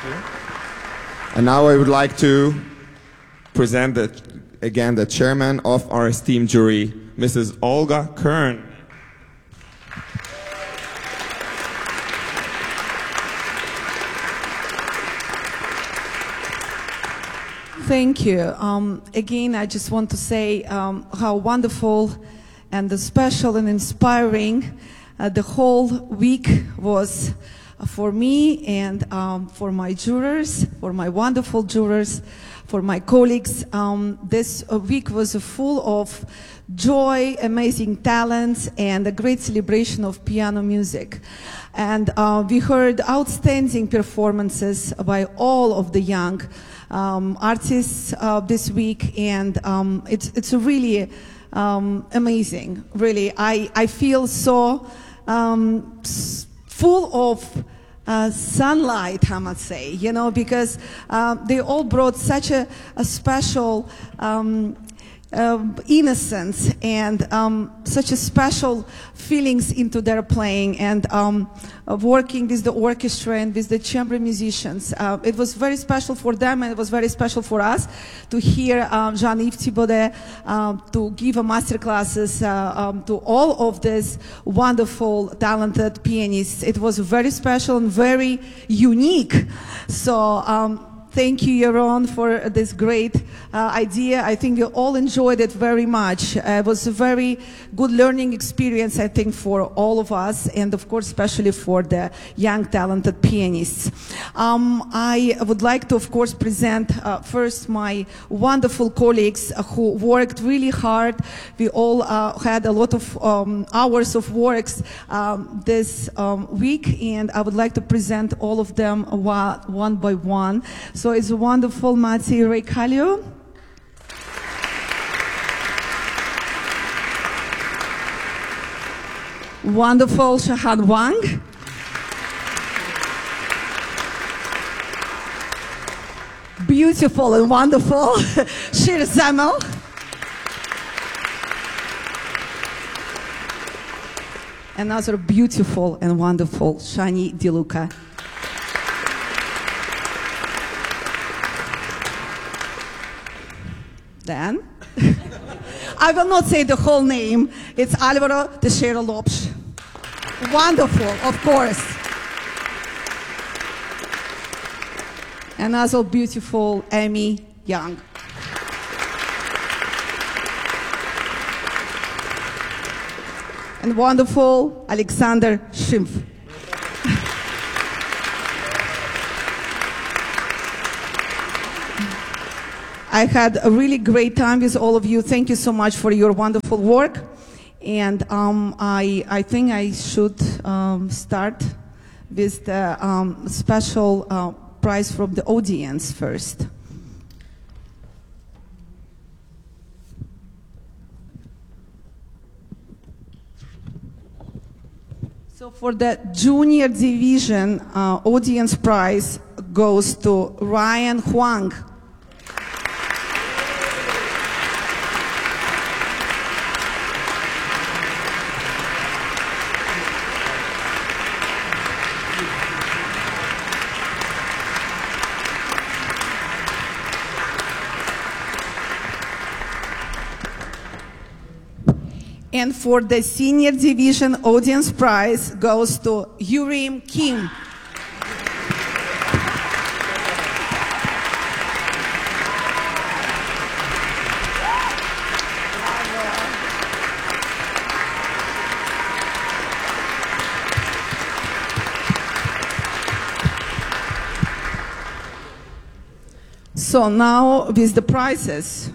And now I would like to present again the chairman of our esteemed jury, Mrs. Olga Kern. Thank you. Again, I just want to say how wonderful and special and inspiring the whole week was for me and for my jurors, for my wonderful jurors, for my colleagues. This week was full of joy, amazing talents, and a great celebration of piano music. And we heard outstanding performances by all of the young artists this week, and it's really amazing. Really, I feel so full of sunlight, I must say, you know, because they all brought such a special innocence and such a special feelings into their playing, and working with the orchestra and with the chamber musicians. It was very special for them, and it was very special for us to hear Jean-Yves Thibaudet to give a master classes to all of these wonderful, talented pianists. It was very special and very unique. So thank you, Yaron, for this great idea. I think you all enjoyed it very much. It was a very good learning experience, I think, for all of us, and of course, especially for the young, talented pianists. I would like to, of course, present first my wonderful colleagues who worked really hard. We all had a lot of hours of works this week, and I would like to present all of them one by one. So it's wonderful Mati Reikaliu. Wonderful Shahad Wang. Beautiful and wonderful Shir Zamel. Another beautiful and wonderful Shani Diluka. Then, I will not say the whole name. It's Alvaro Teixeira Lopes. Wonderful, of course. And also beautiful Amy Young. And wonderful Alexander Schimpf. I had a really great time with all of you. Thank you so much for your wonderful work. And I think I should start with the special prize from the audience first. So for the junior division, audience prize goes to Ryan Huang. And for the senior division, audience prize goes to Yurim Kim. So now with the prizes.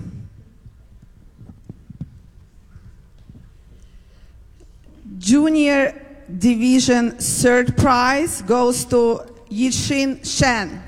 Junior division third prize goes to Yixin Shen.